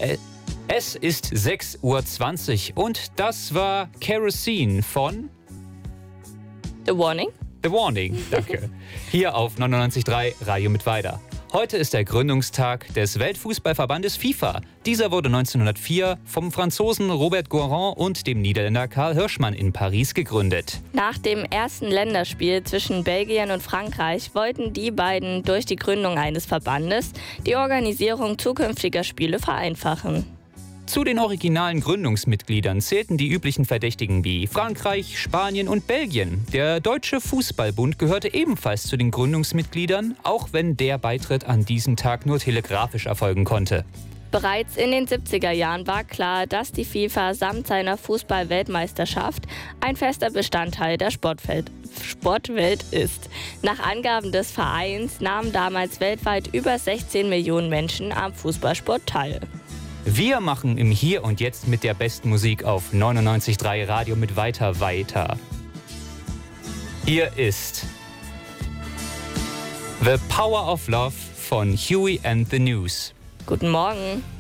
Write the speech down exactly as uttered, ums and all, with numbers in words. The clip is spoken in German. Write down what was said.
Äh, Es ist sechs Uhr zwanzig und das war Kerosene von The Warning. The Warning, danke. Hier auf neunundneunzig Komma drei Radio mit Weiter. Heute ist der Gründungstag des Weltfußballverbandes FIFA. Dieser wurde neunzehnhundertvier vom Franzosen Robert Gourand und dem Niederländer Karl Hirschmann in Paris gegründet. Nach dem ersten Länderspiel zwischen Belgien und Frankreich wollten die beiden durch die Gründung eines Verbandes die Organisierung zukünftiger Spiele vereinfachen. Zu den originalen Gründungsmitgliedern zählten die üblichen Verdächtigen wie Frankreich, Spanien und Belgien. Der Deutsche Fußballbund gehörte ebenfalls zu den Gründungsmitgliedern, auch wenn der Beitritt an diesem Tag nur telegrafisch erfolgen konnte. Bereits in den siebziger Jahren war klar, dass die FIFA samt seiner Fußball-Weltmeisterschaft ein fester Bestandteil der Sportwelt, Sportwelt ist. Nach Angaben des Vereins nahmen damals weltweit über sechzehn Millionen Menschen am Fußballsport teil. Wir machen im Hier und Jetzt mit der besten Musik auf neunundneunzig Komma drei Radio mit Weiter weiter. Hier ist The Power of Love von Huey and the News. Guten Morgen.